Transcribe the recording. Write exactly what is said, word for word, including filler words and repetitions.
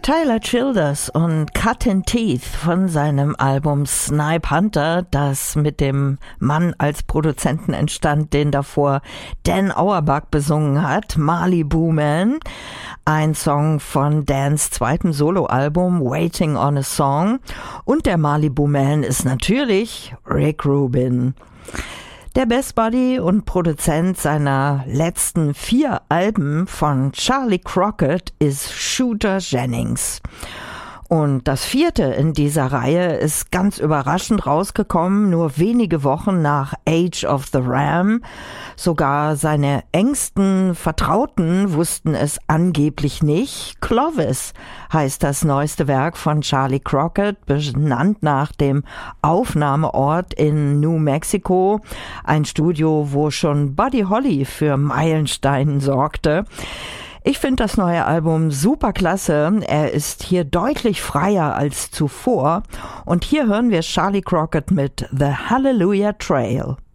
Tyler Childers und Cutting Teeth von seinem Album Snipe Hunter, das mit dem Mann als Produzenten entstand, den davor Dan Auerbach besungen hat, Malibu Man. Ein Song von Dans zweitem Soloalbum Waiting on a Song. Und der Malibu Man ist natürlich Rick Rubin. Der Best Buddy und Produzent seiner letzten vier Alben von Charlie Crockett ist Shooter Jennings. Und das vierte in dieser Reihe ist ganz überraschend rausgekommen, nur wenige Wochen nach Age of the Ram. Sogar seine engsten Vertrauten wussten es angeblich nicht. Clovis heißt das neueste Werk von Charlie Crockett, benannt nach dem Aufnahmeort in New Mexico. Ein Studio, wo schon Buddy Holly für Meilensteine sorgte. Ich finde das neue Album super klasse. Er ist hier deutlich freier als zuvor. Und hier hören wir Charlie Crockett mit The Hallelujah Trail.